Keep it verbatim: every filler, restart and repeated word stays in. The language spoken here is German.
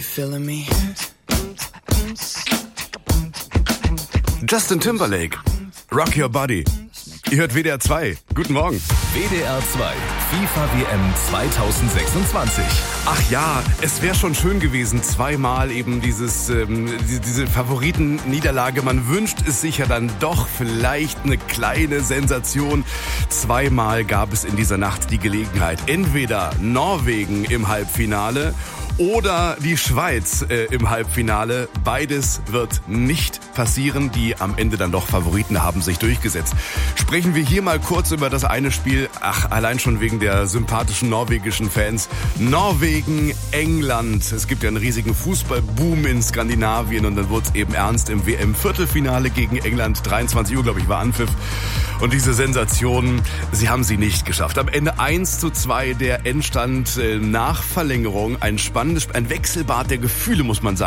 feeling me? Justin Timberlake, Rock Your Body. Ihr hört W D R zwei. Guten Morgen. W D R zwei, FIFA W M zwanzig sechsundzwanzig. Ach ja, es wäre schon schön gewesen, zweimal eben dieses, ähm, die, diese Favoritenniederlage. Man wünscht es sich ja dann doch vielleicht eine kleine Sensation. Zweimal gab es in dieser Nacht die Gelegenheit. Entweder Norwegen im Halbfinale oder die Schweiz äh, im Halbfinale. Beides wird nicht passieren. Die am Ende dann doch Favoriten haben sich durchgesetzt. Sprechen wir hier mal kurz über das eine Spiel. Ach, allein schon wegen der sympathischen norwegischen Fans. Norwegen, England. Es gibt ja einen riesigen Fußballboom in Skandinavien und dann wurde es eben ernst im W M-Viertelfinale gegen England. dreiundzwanzig Uhr, glaube ich, war Anpfiff. Und diese Sensation, sie haben sie nicht geschafft. Am Ende eins zu zwei der Endstand äh, nach Verlängerung. Ein spannendes, ein Wechselbad der Gefühle, muss man sagen.